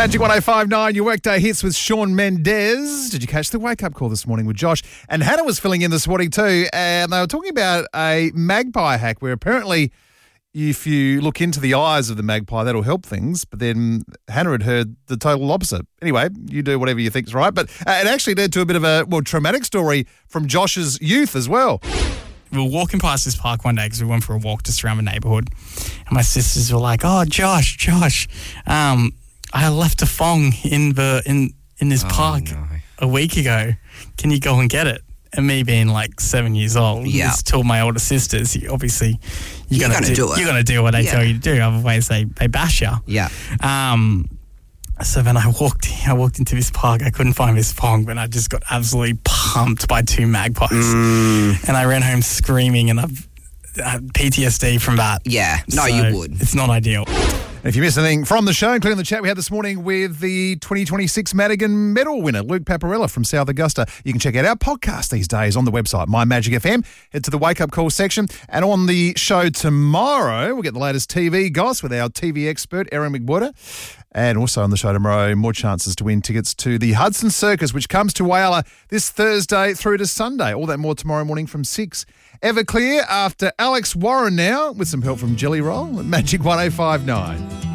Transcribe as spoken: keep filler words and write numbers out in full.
Magic one oh five nine, your workday hits with Shawn Mendes. Did you catch the wake-up call this morning with Josh? And Hannah was filling in this morning too, and they were talking about a magpie hack where apparently if you look into the eyes of the magpie, that'll help things. But then Hannah had heard the total opposite. Anyway, you do whatever you think's right. But uh, it actually led to a bit of a, well, traumatic story from Josh's youth as well. We were walking past this park one day because we went for a walk just around the neighbourhood. And my sisters were like, oh, Josh, Josh, um... I left a thong in the in, in this Oh, park no. a week ago. Can you go and get it? And me being like seven years old, Yeah. just told my older sisters, you- obviously, you're, You're gonna, gonna do, do it. You're going to do what they Yeah. tell you to do. Otherwise, they, they bash you. Yeah. Um, so then I walked I walked into this park. I couldn't find this thong, but I just got absolutely pumped by two magpies. Mm. And I ran home screaming, and I've had P T S D from that. Yeah. No, So you would. It's not ideal. And if you missed anything from the show, including the chat we had this morning with the twenty twenty-six Madigan Medal winner, Luke Paparella from South Augusta, you can check out our podcast these days on the website, My Magic F M. Head to the Wake Up Call section. And on the show tomorrow, we'll get the latest T V goss with our T V expert, Erin McWhorter. And also on the show tomorrow, more chances to win tickets to the Hudson Circus, which comes to Whyalla this Thursday through to Sunday. All that more tomorrow morning from six. Everclear after Alex Warren now with some help from Jelly Roll at Magic one oh five nine.